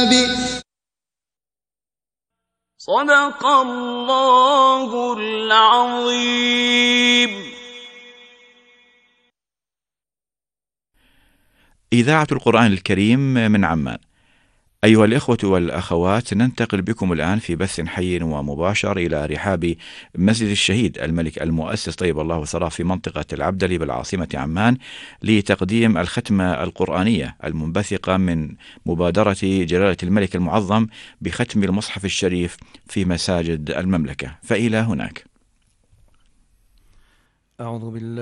صدق الله العظيم. إذاعة القرآن الكريم من عمان. أيها الإخوة والأخوات، ننتقل بكم الآن في بث حي ومباشر إلى رحاب مسجد الشهيد الملك المؤسس طيب الله ثراه في منطقة العبدلي بالعاصمة عمان لتقديم الختمة القرآنية المنبثقة من مبادرة جلالة الملك المعظم بختم المصحف الشريف في مساجد المملكة. فإلى هناك. أعوذ بالله